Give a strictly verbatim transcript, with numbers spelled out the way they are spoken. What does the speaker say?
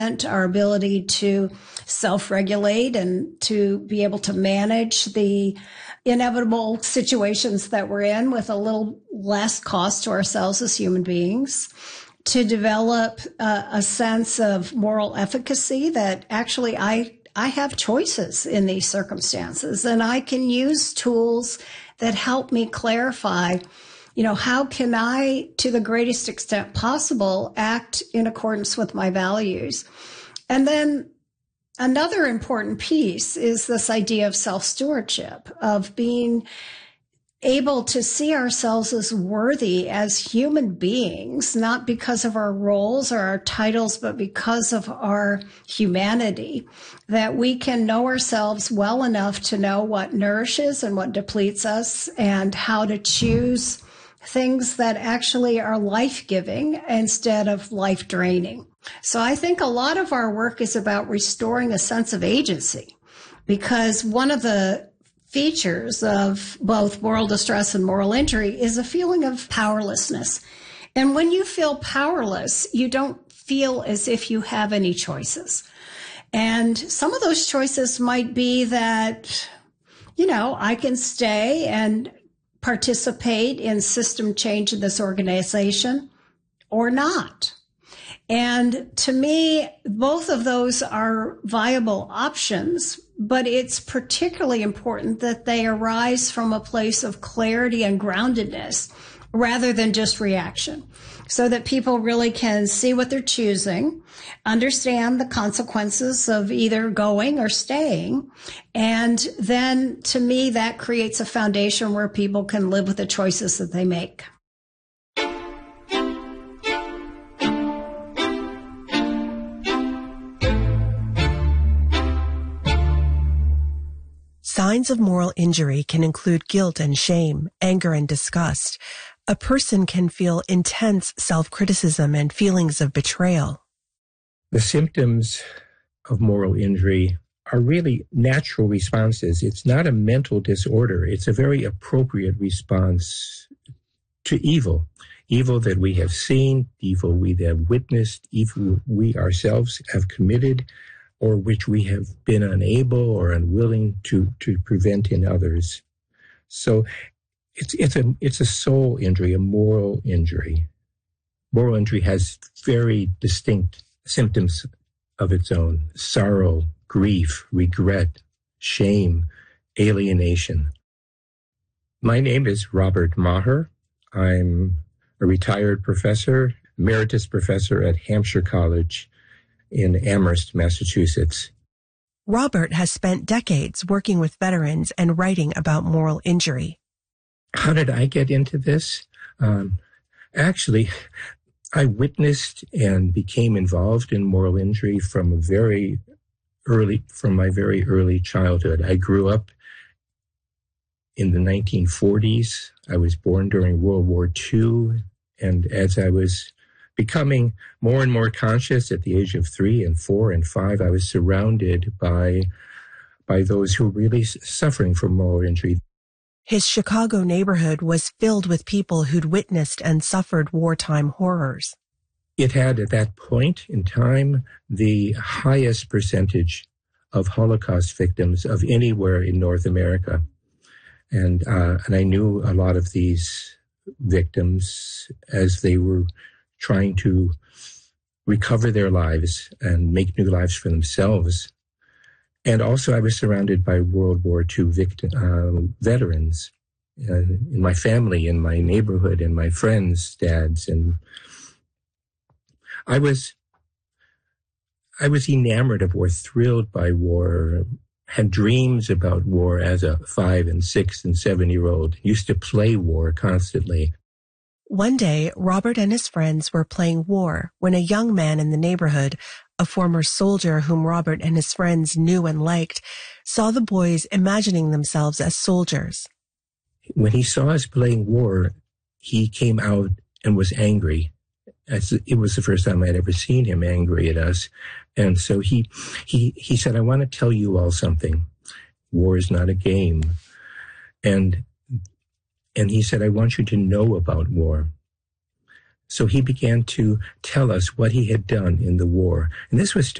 our ability to self-regulate and to be able to manage the inevitable situations that we're in with a little less cost to ourselves as human beings, to develop uh, a sense of moral efficacy that actually I, I have choices in these circumstances, and I can use tools that help me clarify, you know, how can I, to the greatest extent possible, act in accordance with my values? And then another important piece is this idea of self-stewardship, of being able to see ourselves as worthy as human beings, not because of our roles or our titles, but because of our humanity, that we can know ourselves well enough to know what nourishes and what depletes us and how to choose things that actually are life-giving instead of life-draining. So I think a lot of our work is about restoring a sense of agency, because one of the features of both moral distress and moral injury is a feeling of powerlessness. And when you feel powerless, you don't feel as if you have any choices. And some of those choices might be that, you know, I can stay and participate in system change in this organization or not. And to me, both of those are viable options, but it's particularly important that they arise from a place of clarity and groundedness rather than just reaction, so that people really can see what they're choosing, understand the consequences of either going or staying. And then to me, that creates a foundation where people can live with the choices that they make. Signs of moral injury can include guilt and shame, anger and disgust. A person can feel intense self-criticism and feelings of betrayal. The symptoms of moral injury are really natural responses. It's not a mental disorder. It's a very appropriate response to evil. Evil that we have seen, evil we have witnessed, evil we ourselves have committed, or which we have been unable or unwilling to, to prevent in others. So it's, it's a, it's a soul injury, a moral injury. Moral injury has very distinct symptoms of its own: sorrow, grief, regret, shame, alienation. My name is Robert Maher. I'm a retired professor, emeritus professor at Hampshire College in Amherst, Massachusetts. Robert has spent decades working with veterans and writing about moral injury. How did I get into this? Um, actually, I witnessed and became involved in moral injury from a very early, from my very early childhood. I grew up in the nineteen forties. I was born during World War Two, and as I was becoming more and more conscious at the age of three and four and five, I was surrounded by by those who were really suffering from moral injury. His Chicago neighborhood was filled with people who'd witnessed and suffered wartime horrors. It had, at that point in time, the highest percentage of Holocaust victims of anywhere in North America. And, uh, and I knew a lot of these victims as they were trying to recover their lives and make new lives for themselves. And also I was surrounded by World War Two victim, uh, veterans uh, in my family, in my neighborhood, and my friends' dads. And I was, I was enamored of war, thrilled by war, had dreams about war as a five and six and seven-year-old, used to play war constantly. One day, Robert and his friends were playing war when a young man in the neighborhood, a former soldier whom Robert and his friends knew and liked, saw the boys imagining themselves as soldiers. When he saw us playing war, he came out and was angry. As it was the first time I'd ever seen him angry at us. And so he, he, he said, I want to tell you all something. War is not a game. And And he said, I want you to know about war. So he began to tell us what he had done in the war. And this was